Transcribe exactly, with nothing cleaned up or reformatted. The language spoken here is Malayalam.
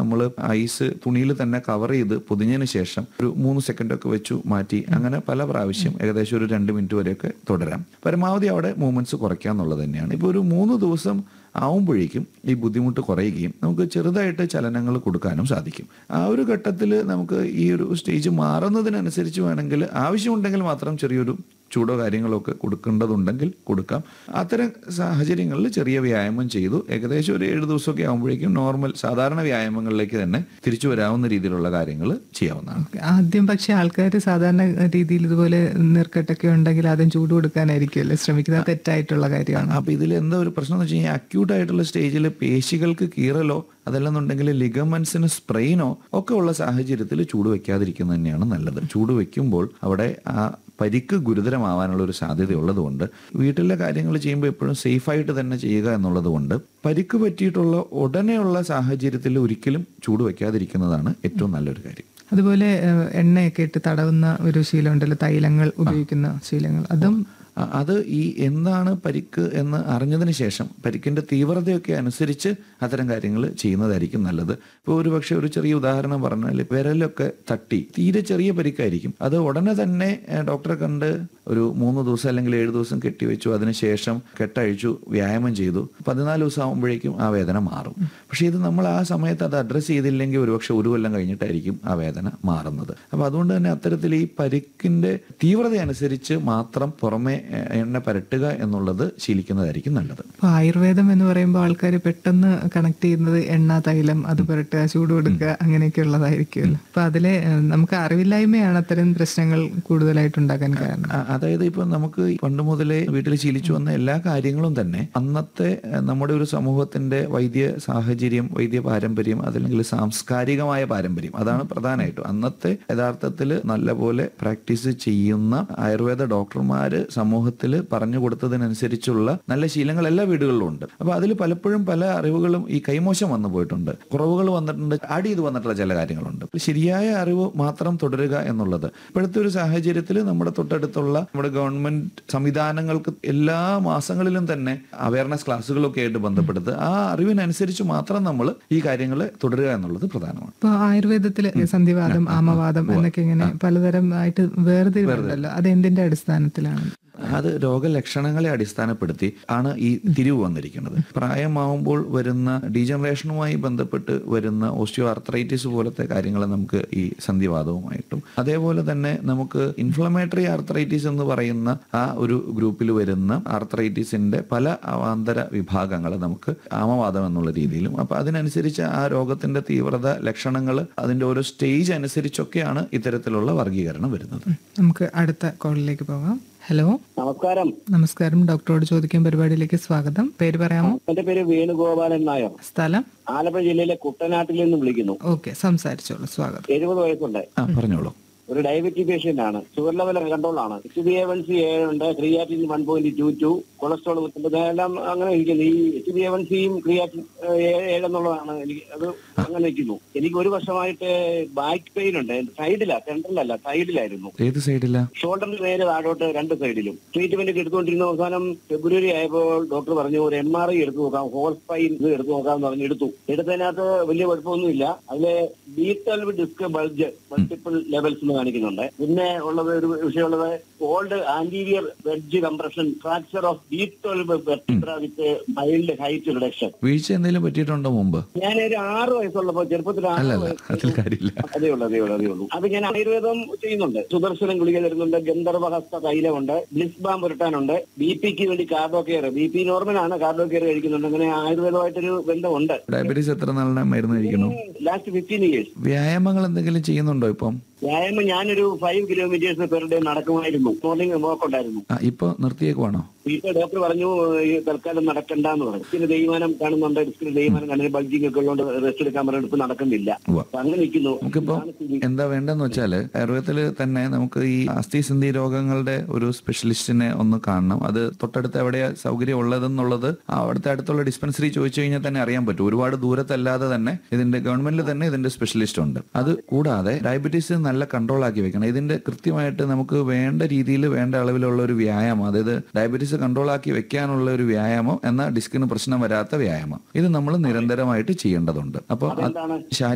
നമ്മൾ ഐസ് തുണിയിൽ തന്നെ കവർ ചെയ്ത് പൊതിഞ്ഞതിന് ശേഷം ഒരു മൂന്ന് സെക്കൻഡ് ഒക്കെ വെച്ചു മാറ്റി അങ്ങനെ പല പ്രാവശ്യം ഏകദേശം ഒരു രണ്ട് മിനിറ്റ് വരെയൊക്കെ തുടരാം. പരമാവധി അവിടെ മൂവ്മെന്റ്സ് കുറയ്ക്കുക എന്നുള്ളത് തന്നെയാണ്. ഇപ്പോൾ ഒരു മൂന്ന് ദിവസം ആവുമ്പോഴേക്കും ഈ ബുദ്ധിമുട്ട് കുറയുകയും നമുക്ക് ചെറുതായിട്ട് ചലനങ്ങൾ കൊടുക്കാനും സാധിക്കും. ആ ഒരു ഘട്ടത്തിൽ നമുക്ക് ഈ ഒരു സ്റ്റേജ് മാറുന്നതിനനുസരിച്ച് വേണമെങ്കിൽ ആവശ്യമുണ്ടെങ്കിൽ മാത്രം ചെറിയൊരു ചൂടോ കാര്യങ്ങളോ ഒക്കെ കൊടുക്കേണ്ടതുണ്ടെങ്കിൽ കൊടുക്കാം. അത്തരം സാഹചര്യങ്ങളിൽ ചെറിയ വ്യായാമം ചെയ്തു ഏകദേശം ഒരു ഏഴ് ദിവസമൊക്കെ ആകുമ്പോഴേക്കും നോർമൽ സാധാരണ വ്യായാമങ്ങളിലേക്ക് തന്നെ തിരിച്ചു വരാവുന്ന രീതിയിലുള്ള കാര്യങ്ങൾ ചെയ്യാവുന്നതാണ്. ആദ്യം പക്ഷേ ആൾക്കാർ സാധാരണ രീതിയിൽ ഇതുപോലെ നീർക്കെട്ടൊക്കെ ഉണ്ടെങ്കിൽ ആദ്യം ചൂട് കൊടുക്കാനായിരിക്കുമല്ലോ ശ്രമിക്കുന്നത്. തെറ്റായിട്ടുള്ള കാര്യമാണ്. അപ്പൊ ഇതിൽ എന്താ ഒരു പ്രശ്നം എന്ന് വെച്ച് കഴിഞ്ഞാൽ അക്യൂട്ട് ആയിട്ടുള്ള സ്റ്റേജിൽ പേശികൾക്ക് കീറലോ അതല്ലെന്നുണ്ടെങ്കിൽ ലിഗമെന്റ്സിന് സ്പ്രെയിനോ ഒക്കെ ഉള്ള സാഹചര്യത്തിൽ ചൂട് വെക്കാതിരിക്കുന്നത് തന്നെയാണ് നല്ലത്. ചൂട് വെക്കുമ്പോൾ അവിടെ ആ പരിക്ക് ഗുരുതരമാവാനുള്ള ഒരു സാധ്യത ഉള്ളതുകൊണ്ട് വീട്ടിലെ കാര്യങ്ങൾ ചെയ്യുമ്പോൾ എപ്പോഴും സേഫായിട്ട് തന്നെ ചെയ്യുക എന്നുള്ളത് കൊണ്ട് പരിക്ക് പറ്റിയിട്ടുള്ള ഉടനെയുള്ള സാഹചര്യത്തിൽ ഒരിക്കലും ചൂട് വെക്കാതിരിക്കുന്നതാണ് ഏറ്റവും നല്ലൊരു കാര്യം. അതുപോലെ എണ്ണയൊക്കെ ഇട്ട് തടവുന്ന ഒരു ശീലം ഉണ്ടല്ലോ, തൈലങ്ങൾ ഉപയോഗിക്കുന്ന ശീലങ്ങൾ, അതും അത് ഈ എന്താണ് പരിക്ക് എന്ന് അറിഞ്ഞതിന് ശേഷം പരിക്കിന്റെ തീവ്രതയൊക്കെ അനുസരിച്ച് അത്തരം കാര്യങ്ങൾ ചെയ്യുന്നതായിരിക്കും നല്ലത്. ഇപ്പോൾ ഒരു പക്ഷേ ഒരു ചെറിയ ഉദാഹരണം പറഞ്ഞാൽ വിരലൊക്കെ തട്ടി തീരെ ചെറിയ പരിക്കായിരിക്കും. അത് ഉടനെ തന്നെ ഡോക്ടറെ കണ്ട് ഒരു മൂന്ന് ദിവസം അല്ലെങ്കിൽ ഏഴ് ദിവസം കെട്ടിവെച്ചു, അതിനുശേഷം കെട്ടഴിച്ചു, വ്യായാമം ചെയ്തു, പതിനാല് ദിവസം ആകുമ്പോഴേക്കും ആ വേദന മാറും. പക്ഷെ ഇത് നമ്മൾ ആ സമയത്ത് അത് അഡ്രസ്സ് ചെയ്തില്ലെങ്കിൽ ഒരുപക്ഷെ ഒരു കൊല്ലം കഴിഞ്ഞിട്ടായിരിക്കും ആ വേദന മാറുന്നത്. അപ്പൊ അതുകൊണ്ട് തന്നെ അത്തരത്തിൽ ഈ പരിക്കിന്റെ തീവ്രത അനുസരിച്ച് മാത്രം പുറമെ എണ്ണ പരട്ടുക എന്നുള്ളത് ശീലിക്കുന്നതായിരിക്കും നല്ലത്. ആയുർവേദം എന്ന് പറയുമ്പോൾ ആൾക്കാർ പെട്ടെന്ന് കണക്ട് ചെയ്യുന്നത് എണ്ണ, തൈലം, അത് പുരട്ടുക, ചൂട് കൊടുക്കുക, അങ്ങനെയൊക്കെ ഉള്ളതായിരിക്കുമല്ലോ. അപ്പൊ അതിലെ നമുക്ക് അറിവില്ലായ്മയാണ് അത്തരം പ്രശ്നങ്ങൾ കൂടുതലായിട്ടുണ്ടാക്കാൻ കാരണം. അതായത് ഇപ്പൊ നമുക്ക് പണ്ട് മുതലേ വീട്ടിൽ ശീലിച്ചു വന്ന എല്ലാ കാര്യങ്ങളും തന്നെ അന്നത്തെ നമ്മുടെ ഒരു സമൂഹത്തിന്റെ വൈദ്യ സാഹചര്യം, വൈദ്യ പാരമ്പര്യം, അതല്ലെങ്കിൽ സാംസ്കാരികമായ പാരമ്പര്യം, അതാണ് പ്രധാനമായിട്ടും. അന്നത്തെ യഥാർത്ഥത്തിൽ നല്ലപോലെ പ്രാക്ടീസ് ചെയ്യുന്ന ആയുർവേദ ഡോക്ടർമാര് സമൂഹത്തിൽ പറഞ്ഞു കൊടുത്തതിനനുസരിച്ചുള്ള നല്ല ശീലങ്ങൾ എല്ലാ വീടുകളിലും ഉണ്ട്. അപ്പൊ അതിൽ പലപ്പോഴും പല അറിവുകളും ഈ കൈമോശം വന്നു പോയിട്ടുണ്ട്, കുറവുകൾ വന്നിട്ടുണ്ട്, ആഡ് ചെയ്ത് വന്നിട്ടുള്ള ചില കാര്യങ്ങളുണ്ട്. ശരിയായ അറിവ് മാത്രം തുടരുക എന്നുള്ളത് ഇപ്പോഴത്തെ ഒരു സാഹചര്യത്തിൽ നമ്മുടെ തൊട്ടടുത്തുള്ള നമ്മുടെ ഗവൺമെന്റ് സംവിധാനങ്ങൾക്ക് എല്ലാ മാസങ്ങളിലും തന്നെ അവയർനെസ് ക്ലാസ്സുകളൊക്കെ ആയിട്ട് ബന്ധപ്പെടുത്ത് ആ അറിവിനനുസരിച്ച് മാത്രം നമ്മൾ ഈ കാര്യങ്ങൾ തുടരുക എന്നുള്ളത് പ്രധാനമാണ്. ഇപ്പൊ ആയുർവേദത്തില് സന്ധിവാദം, ആമവാദം എന്നൊക്കെ ഇങ്ങനെ പലതരം ആയിട്ട് വേർതിരിവുണ്ടല്ലോ, അത് എന്തിന്റെ അടിസ്ഥാനത്തിലാണ്? അത് രോഗലക്ഷണങ്ങളെ അടിസ്ഥാനപ്പെടുത്തി ആണ് ഈ തിരിവ് വന്നിരിക്കുന്നത്. പ്രായമാവുമ്പോൾ വരുന്ന ഡീജനറേഷനുമായി ബന്ധപ്പെട്ട് വരുന്ന ഓസ്റ്റിയോ ആർത്രൈറ്റിസ് പോലത്തെ കാര്യങ്ങൾ നമുക്ക് ഈ സന്ധിവാദവുമായിട്ടും, അതേപോലെ തന്നെ നമുക്ക് ഇൻഫ്ലമേറ്ററി ആർത്രൈറ്റിസ് എന്ന് പറയുന്ന ആ ഒരു ഗ്രൂപ്പിൽ വരുന്ന ആർത്രൈറ്റിസിന്റെ പല അവാന്തര വിഭാഗങ്ങൾ നമുക്ക് ആമവാദം എന്നുള്ള രീതിയിലും, അപ്പൊ അതിനനുസരിച്ച് ആ രോഗത്തിന്റെ തീവ്രത, ലക്ഷണങ്ങൾ, അതിന്റെ ഓരോ സ്റ്റേജ് അനുസരിച്ചൊക്കെയാണ് ഇത്തരത്തിലുള്ള വർഗീകരണം വരുന്നത്. നമുക്ക് അടുത്ത കോളിലേക്ക് പോകാം. ഹലോ, നമസ്കാരം. നമസ്കാരം. ഡോക്ടറോട് ചോദിക്കാൻ പരിപാടിയിലേക്ക് സ്വാഗതം. പേര് പറയാമോ? എന്റെ പേര് വേണുഗോപാലൻ നായർ. സ്ഥലം? ആലപ്പുഴ ജില്ലയിലെ കുട്ടനാട്ടിൽ നിന്ന് വിളിക്കുന്നു. ഓക്കെ, സംസാരിച്ചോളൂ. സ്വാഗതം. എഴുപത് വയസ്സുണ്ട്. പറഞ്ഞോളൂ. ഒരു ഡയബറ്റിക് പേഷ്യന്റ് ആണ്. ഷുഗർ ലെവൽ കൺട്രോൾ ആണ്. H B A one C ഏഴുണ്ട്, creatine one point two to, cholesterol എല്ലാം അങ്ങനെ ഇരിക്കുന്നു. ഈ എച്ച് ബി എ വൺ സിയും ക്രിയാറ്റിൻ ഏഴെന്നുള്ളതാണ് എനിക്ക്. അത് അങ്ങനെ ഇരിക്കുന്നു. എനിക്ക് ഒരു വർഷമായിട്ട് ബാക്ക് പെയിൻ ഉണ്ട്. സൈഡിലാ, സെൻട്രലല്ല, സൈഡിലായിരുന്നു. ഏത് സൈഡിലാ? ഷോൾഡറിന് നേരെ താഴോട്ട് രണ്ട് സൈഡിലും. ട്രീറ്റ്മെന്റ് ഒക്കെ എടുത്തുകൊണ്ടിരുന്ന അവസാനം ഫെബ്രുവരി ആയപ്പോൾ ഡോക്ടർ പറഞ്ഞു ഒരു എം ആർ ഐ എടുത്തു നോക്കാം, ഹോൾ സ്പൈൻ ഇത് എടുത്തു നോക്കാമെന്ന് പറഞ്ഞു. എടുത്തു. എടുത്തതിനകത്ത് വലിയ കുഴപ്പമൊന്നുമില്ല. അതിലെ B twelve disc bulge multiple levels കാണിക്കുന്നുണ്ട്. പിന്നെ ഉള്ളത് ഒരു വിഷയമുള്ളത് old anterior wedge compression, fracture of B twelve vertebra with mild height reduction. വീഴ്ച എന്തെങ്കിലും പറ്റിയിട്ടുണ്ടോ മുമ്പ്? ഞാൻ ഒരു ആറ് വയസ്സുള്ളപ്പോ, ചെറുപ്പത്തിൽ ആറ് വയസ്സ് അതേ ഉള്ളൂ അതേ ഉള്ളൂ അതേ ഉള്ളൂ അത് ഞാൻ ആയുർവേദം ചെയ്യുന്നുണ്ട്. സുദർശനം ഗുളിക തരുന്നുണ്ട്, ഗന്ധർവഹസ്ത തൈലമുണ്ട്, ബ്ലിസ് ബാം പുരട്ടാനുണ്ട്, ബി പിക്ക് വേണ്ടി കാർഡോ കെയർ, ബി പി നോർമലാണ്, കാർഡോ കെയർ കഴിക്കുന്നുണ്ട്. അങ്ങനെ ആയുർവേദമായിട്ടൊരു ബന്ധമുണ്ട്. ഡയബറ്റീസ് എത്ര നാളിനെ മരുന്ന് കഴിക്കണം? Last fifteen years. വ്യായാമങ്ങൾ എന്തെങ്കിലും ചെയ്യുന്നുണ്ടോ ഇപ്പം? വ്യായാമം ഞാനൊരു ഫൈവ് കിലോമീറ്റേഴ്സ് പെർ ഡേ നടക്കുമായിരുന്നു. മോർണിംഗ് വാക്ക് ഉണ്ടായിരുന്നു. ഇപ്പൊ നിർത്തിയേക്കുവാണോ? ഇപ്പൊ ഡോക്ടർ പറഞ്ഞു ഈ തൽക്കാലം നടക്കണ്ടെന്ന് പറഞ്ഞു. പിന്നെ തേയ്മാനം കാണുന്നുണ്ട്, ഡിസ്കിന് തേയ്മാനം കാണുന്നത്, ബൾജിങ് ഒക്കെ ഉള്ളതുകൊണ്ട് റെസ്റ്റ് എടുക്കാൻ പറഞ്ഞിട്ട് ഇപ്പൊ നടക്കുന്നില്ല. അങ്ങനെ നിൽക്കുന്നു. നമുക്കിപ്പോ എന്താ വേണ്ടെന്ന് വെച്ചാല് ആയുർവേദത്തില് തന്നെ നമുക്ക് ഈ അസ്ഥിസന്ധി രോഗങ്ങളുടെ ഒരു സ്പെഷ്യലിസ്റ്റിനെ ഒന്ന് കാണണം. അത് തൊട്ടടുത്ത് എവിടെയാ സൗകര്യം ഉള്ളതെന്നുള്ളത് അവിടുത്തെ അടുത്തുള്ള ഡിസ്പെൻസറി ചോദിച്ചു കഴിഞ്ഞാൽ തന്നെ അറിയാൻ പറ്റും. ഒരുപാട് ദൂരത്തല്ലാതെ തന്നെ ഇതിന്റെ ഗവൺമെന്റിൽ തന്നെ ഇതിന്റെ സ്പെഷ്യലിസ്റ്റ് ഉണ്ട്. അത് കൂടാതെ ഡയബറ്റീസ് നല്ല കൺട്രോൾ ആക്കി വെക്കണം. ഇതിന്റെ കൃത്യമായിട്ട് നമുക്ക് വേണ്ട രീതിയിൽ വേണ്ട അളവിലുള്ള ഒരു വ്യായാമം, അതായത് ഡയബറ്റീസ് കൺട്രോൾ ആക്കി വെക്കാനുള്ള ഒരു വ്യായാമം, എന്നാൽ ഡിസ്കിന് പ്രശ്നം വരാത്ത വ്യായാമം, ഇത് നമ്മൾ നിരന്തരമായിട്ട് ചെയ്യേണ്ടതുണ്ട്. അപ്പോൾ